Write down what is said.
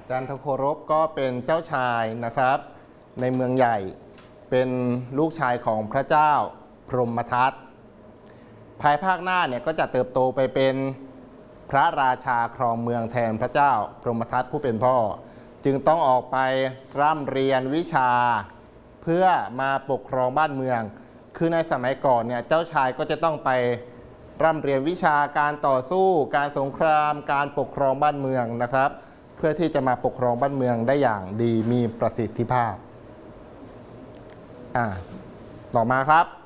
จันทโครบก็เป็นเจ้าชายนะครับในเมืองใหญ่เป็นลูกชายของพระเจ้าพรหมทัตภายภาคหน้าเนี่ยก็จะเติบโตไปเป็นพระราชาครองเมืองแทนพระเจ้าพรหมทัตผู้เป็นพ่อจึงต้องออกไปร่ำเรียนวิชาเพื่อมาปกครองบ้านเมืองคือในสมัยก่อนเนี่ยเจ้าชายก็จะต้องไปร่ำเรียนวิชาการต่อสู้การสงครามการปกครองบ้านเมืองนะครับเพื่อที่จะมาปกครองบ้านเมืองได้อย่างดีมีประสิทธิภาพต่อมาครับ